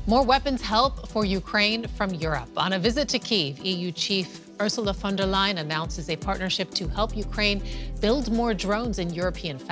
More weapons help for Ukraine from Europe. On a visit to Kyiv, EU chief Ursula von der Leyen announces a partnership to help Ukraine build more drones in European